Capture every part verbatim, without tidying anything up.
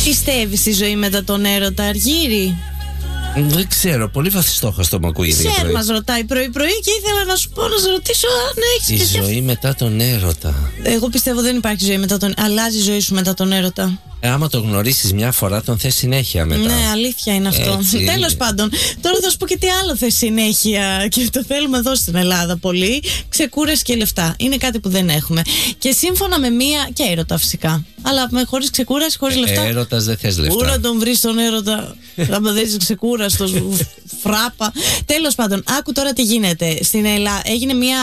Πιστεύεις στη ζωή μετά τον έρωτα, Αργύρη? Δεν ξέρω, πολύ βαθιστόχαστο μου ακούγεται. Ξέρ μας ρωτάει πρωί-πρωί και ήθελα να σου πω, να σε ρωτήσω αν έχεις. Η ζωή μετά τον έρωτα. Εγώ πιστεύω δεν υπάρχει ζωή μετά τον. Αλλάζει η ζωή σου μετά τον έρωτα. Ε, άμα το γνωρίσεις μια φορά, τον θες συνέχεια μετά. Ναι, αλήθεια είναι αυτό. Τέλος πάντων, τώρα θα σου πω και τι άλλο θες συνέχεια και το θέλουμε εδώ στην Ελλάδα πολύ. Ξεκούραση και λεφτά. Είναι κάτι που δεν έχουμε. Και σύμφωνα με μία. Και έρωτα φυσικά. Αλλά χωρίς ξεκούραση, χωρίς λεφτά. Ε, έρωτας δεν θες λεφτά. Πού να τον βρεις τον έρωτα, άμα δεν είσαι ξεκούραστος, φράπα. Τέλος πάντων, άκου τώρα τι γίνεται. Στην Ελλάδα έγινε μία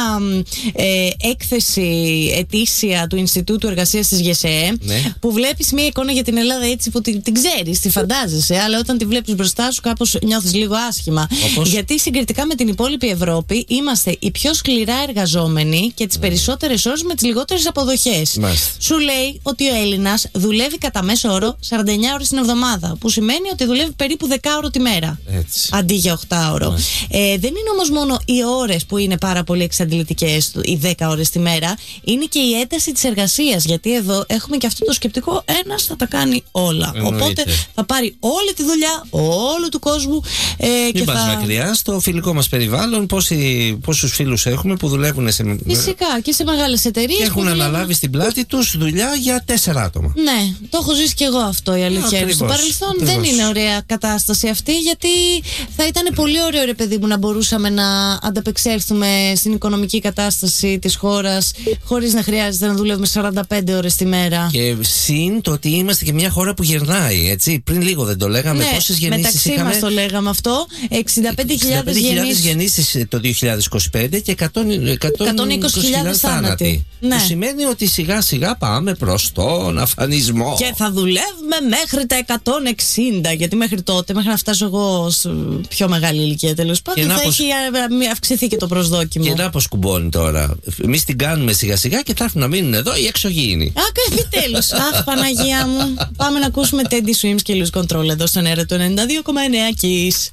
ε, έκθεση ετήσια του Ινστιτούτου Εργασίας της ΓΕΣΕΕ, ναι, που βλέπεις μία εικόνα για την Ελλάδα έτσι που την, την ξέρεις, τη φαντάζεσαι, αλλά όταν τη βλέπεις μπροστά σου κάπως νιώθεις λίγο άσχημα. Όπως? Γιατί συγκριτικά με την υπόλοιπη Ευρώπη είμαστε οι πιο σκληρά εργαζόμενοι και τις mm. περισσότερες ώρες με τις λιγότερες αποδοχές. Μάλιστα. Σου λέει ότι ο Έλληνας δουλεύει κατά μέσο όρο σαράντα εννιά ώρες την εβδομάδα, που σημαίνει ότι δουλεύει περίπου δέκα ώρες τη μέρα. Έτσι. Αντί για οκτώ ώρες. Ε, δεν είναι όμως μόνο οι ώρες που είναι πάρα πολύ εξαντλητικές, οι δέκα ώρες τη μέρα, είναι και η ένταση της εργασίας. Γιατί εδώ έχουμε και αυτό το σκεπτικό, ένας θα τα κάνει όλα. Εννοείται. Οπότε θα πάρει όλη τη δουλειά όλου του κόσμου. Ε, Μην και πας θα... μακριά, στο φιλικό μας περιβάλλον, πόσοι, πόσους φίλους έχουμε που δουλεύουν σε. Φυσικά και σε μεγάλες εταιρείες. Και έχουν δουλεύουν... αναλάβει στην πλάτη τους δουλειά για τέσσερα άτομα. Ναι, το έχω ζήσει και εγώ αυτό, η αλήθεια είναι. Στο παρελθόν ακριβώς. Δεν είναι ωραία κατάσταση αυτή, γιατί θα ήταν πολύ ωραίο, ρε παιδί μου, να μπορούσαμε να ανταπεξέλθουμε στην οικονομική κατάσταση της χώρας χωρίς να χρειάζεται να δουλεύουμε σαράντα πέντε ώρες τη μέρα. Και συν το ότι είμαστε και μια χώρα που γερνάει, έτσι. Πριν λίγο δεν το λέγαμε. Ναι, πόσες γεννήσεις είχαμε? Μεταξύ μας το λέγαμε αυτό. εξήντα πέντε χιλιάδες γεννήσεις. γεννήσεις το δύο χιλιάδες είκοσι πέντε και εκατόν είκοσι χιλιάδες θάνατοι. Ναι. Που σημαίνει ότι σιγά σιγά πάμε προς τον αφανισμό. Και θα δουλεύουμε μέχρι τα εκατόν εξήντα. Γιατί μέχρι τότε, μέχρι να φτάσω εγώ πιο μεγάλη ηλικία τέλος πάντων, θα πως... έχει αυξηθεί και το προσδόκιμο. Και να πως κουμπώνει τώρα. Εμείς την κάνουμε σιγά σιγά και θα έρθουν να μείνουν εδώ οι εξωγήινοι. Α, επιτέλους. Αχ, Παναγία μου. Πάμε να ακούσουμε Teddy Swims και Lose Control εδώ στον αέρα του ενενήντα δύο κόμμα εννέα Kiss.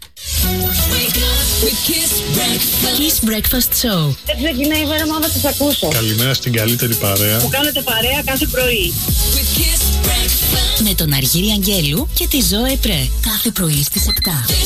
Kiss Breakfast Show. Έτσι ξεκινάει η μέρα μου να σας ακούσω. Καλημέρα στην καλύτερη παρέα που κάνετε παρέα κάθε πρωί. Με τον Αργύρη Αγγέλου και τη Ζωέ Πρέ. Κάθε πρωί στις επτά.